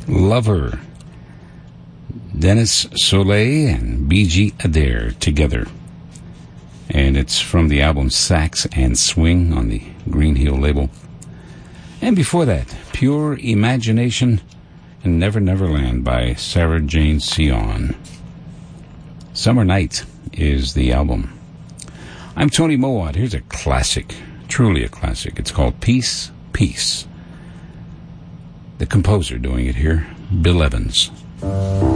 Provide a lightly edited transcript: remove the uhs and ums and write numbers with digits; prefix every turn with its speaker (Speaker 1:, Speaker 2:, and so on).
Speaker 1: Lover. Dennis Soleil and B.G. Adair together. And it's from the album Sax and Swing on the Green Hill label. And before that, Pure Imagination and Never Never Land by Sarah Jane Sion. Summer Night is the album. I'm Tony Mowat. Here's a classic, truly a classic. It's called Peace, Peace. The composer doing it here, Bill Evans.